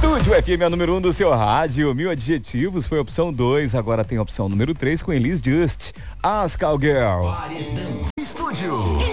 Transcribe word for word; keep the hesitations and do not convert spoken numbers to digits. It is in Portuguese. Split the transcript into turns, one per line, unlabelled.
Estúdio F M é a número um do seu rádio. Mil adjetivos foi a opção dois. Agora tem a opção número três com Elis Just. As Cowgirl.
Paredão Estúdio.